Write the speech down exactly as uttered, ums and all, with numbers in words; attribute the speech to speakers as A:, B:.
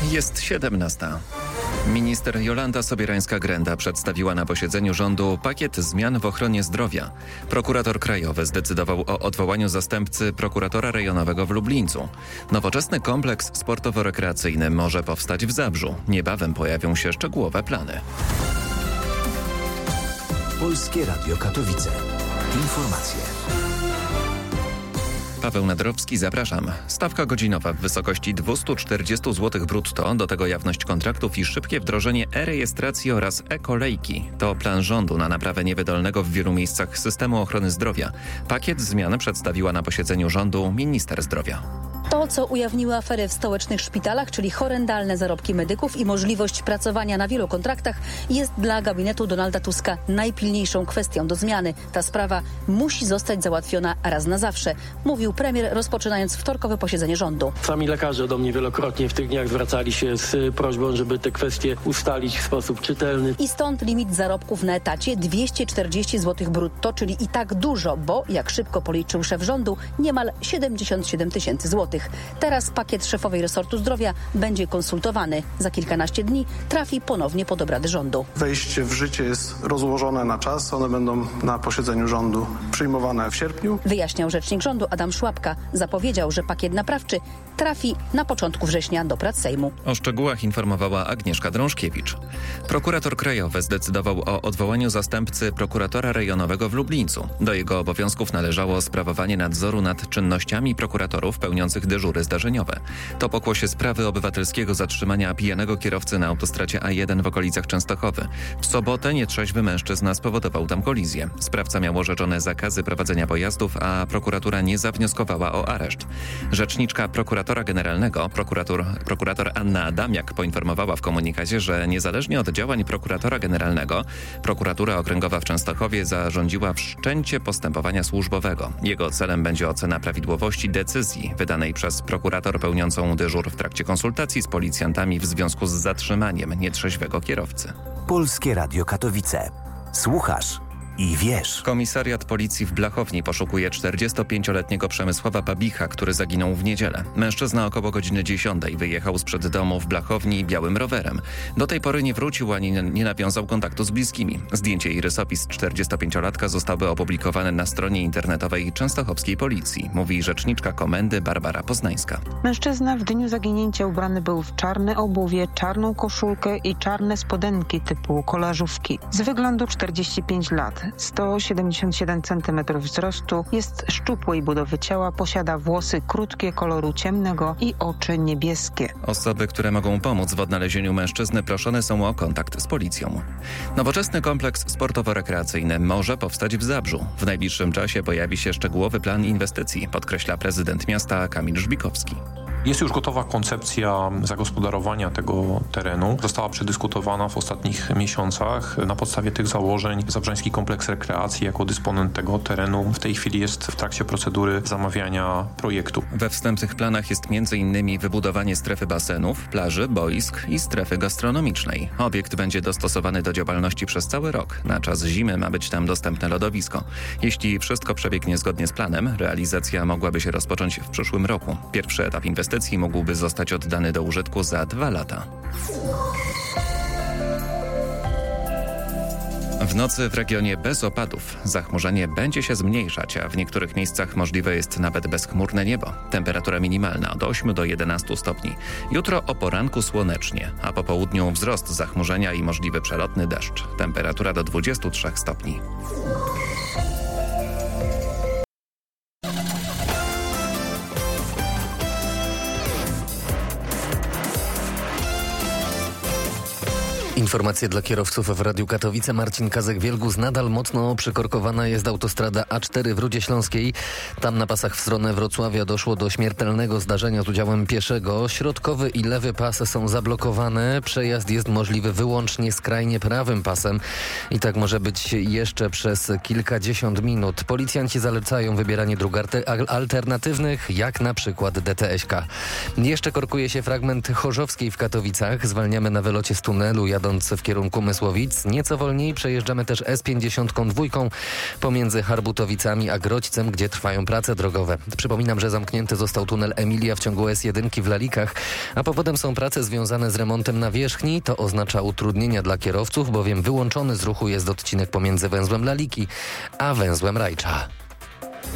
A: Jest siedemnasta. Minister Jolanta Sobierańska-Grenda przedstawiła na posiedzeniu rządu pakiet zmian w ochronie zdrowia. Prokurator krajowy zdecydował o odwołaniu zastępcy prokuratora rejonowego w Lublińcu. Nowoczesny kompleks sportowo-rekreacyjny może powstać w Zabrzu. Niebawem pojawią się szczegółowe plany.
B: Polskie Radio Katowice. Informacje.
A: Paweł Nadrowski, zapraszam. Stawka godzinowa w wysokości dwieście czterdzieści złotych brutto, do tego jawność kontraktów i szybkie wdrożenie e-rejestracji oraz e-kolejki. To plan rządu na naprawę niewydolnego w wielu miejscach systemu ochrony zdrowia. Pakiet zmian przedstawiła na posiedzeniu rządu minister zdrowia.
C: To, co ujawniły afery w stołecznych szpitalach, czyli horrendalne zarobki medyków i możliwość pracowania na wielu kontraktach, jest dla gabinetu Donalda Tuska najpilniejszą kwestią do zmiany. Ta sprawa musi zostać załatwiona raz na zawsze, mówił premier, rozpoczynając wtorkowe posiedzenie rządu.
D: Sami lekarze do mnie wielokrotnie w tych dniach zwracali się z prośbą, żeby te kwestie ustalić w sposób czytelny.
C: I stąd limit zarobków na etacie dwieście czterdzieści złotych brutto, czyli i tak dużo, bo jak szybko policzył szef rządu, niemal siedemdziesiąt siedem tysięcy złotych. Teraz pakiet szefowej resortu zdrowia będzie konsultowany. Za kilkanaście dni trafi ponownie pod obrady rządu.
E: Wejście w życie jest rozłożone na czas. One będą na posiedzeniu rządu przyjmowane w sierpniu.
C: Wyjaśniał rzecznik rządu Adam Szłapka. Zapowiedział, że pakiet naprawczy trafi na początku września do prac Sejmu.
A: O szczegółach informowała Agnieszka Drążkiewicz. Prokurator krajowy zdecydował o odwołaniu zastępcy prokuratora rejonowego w Lublińcu. Do jego obowiązków należało sprawowanie nadzoru nad czynnościami prokuratorów pełniących dyżury zdarzeniowe. To pokłosie sprawy obywatelskiego zatrzymania pijanego kierowcy na autostradzie A jeden w okolicach Częstochowy. W sobotę nietrzeźwy mężczyzna spowodował tam kolizję. Sprawca miał orzeczone zakazy prowadzenia pojazdów, a prokuratura nie zawnioskowała o areszt. Rzeczniczka prokuratora generalnego, prokurator, prokurator Anna Adamiak, poinformowała w komunikacie, że niezależnie od działań prokuratora generalnego, prokuratura okręgowa w Częstochowie zarządziła wszczęcie postępowania służbowego. Jego celem będzie ocena prawidłowości decyzji wydanej przez prokurator pełniącą dyżur w trakcie konsultacji z policjantami w związku z zatrzymaniem nietrzeźwego kierowcy.
B: Polskie Radio Katowice. Słuchasz i wiesz.
A: Komisariat policji w Blachowni poszukuje czterdziestopięcioletniego Przemysława Babicha, który zaginął w niedzielę. Mężczyzna około godziny dziesiątej wyjechał sprzed domu w Blachowni białym rowerem. Do tej pory nie wrócił ani nie nawiązał kontaktu z bliskimi. Zdjęcie i rysopis czterdziestopięciolatka zostały opublikowane na stronie internetowej częstochowskiej policji, mówi rzeczniczka komendy Barbara Poznańska.
F: Mężczyzna w dniu zaginięcia ubrany był w czarne obuwie, czarną koszulkę i czarne spodenki typu kolażówki. Z wyglądu czterdzieści pięć lat. sto siedemdziesiąt siedem centymetrów wzrostu, jest szczupłej budowy ciała, posiada włosy krótkie koloru ciemnego i oczy niebieskie.
A: Osoby, które mogą pomóc w odnalezieniu mężczyzny, proszone są o kontakt z policją. Nowoczesny kompleks sportowo-rekreacyjny może powstać w Zabrzu. W najbliższym czasie pojawi się szczegółowy plan inwestycji, podkreśla prezydent miasta Kamil Żbikowski.
G: Jest już gotowa koncepcja zagospodarowania tego terenu. Została przedyskutowana w ostatnich miesiącach. Na podstawie tych założeń Zabrzański Kompleks Rekreacji jako dysponent tego terenu w tej chwili jest w trakcie procedury zamawiania projektu.
A: We wstępnych planach jest między innymi wybudowanie strefy basenów, plaży, boisk i strefy gastronomicznej. Obiekt będzie dostosowany do działalności przez cały rok. Na czas zimy ma być tam dostępne lodowisko. Jeśli wszystko przebiegnie zgodnie z planem, realizacja mogłaby się rozpocząć w przyszłym roku. Pierwszy etap inwestycji mógłby zostać oddany do użytku za dwa lata. W nocy w regionie bez opadów zachmurzenie będzie się zmniejszać, a w niektórych miejscach możliwe jest nawet bezchmurne niebo. Temperatura minimalna od ośmiu do jedenastu stopni. Jutro o poranku słonecznie, a po południu wzrost zachmurzenia i możliwy przelotny deszcz. Temperatura do dwudziestu trzech stopni.
H: Informacje dla kierowców w Radiu Katowice. Marcin Kazek-Wielgus. Nadal mocno przykorkowana jest autostrada A cztery w Rudzie Śląskiej. Tam na pasach w stronę Wrocławia doszło do śmiertelnego zdarzenia z udziałem pieszego. Środkowy i lewy pas są zablokowane. Przejazd jest możliwy wyłącznie skrajnie prawym pasem. I tak może być jeszcze przez kilkadziesiąt minut. Policjanci zalecają wybieranie dróg alternatywnych, jak na przykład D T S K. Jeszcze korkuje się fragment Chorzowskiej w Katowicach. Zwalniamy na wylocie z tunelu. Jadą jadąc w kierunku Mysłowic. Nieco wolniej przejeżdżamy też S pięćdziesiąt dwa pomiędzy Harbutowicami a Grodźcem, gdzie trwają prace drogowe. Przypominam, że zamknięty został tunel Emilia w ciągu S jeden w Lalikach, a powodem są prace związane z remontem nawierzchni. To oznacza utrudnienia dla kierowców, bowiem wyłączony z ruchu jest odcinek pomiędzy węzłem Laliki a węzłem Rajcza.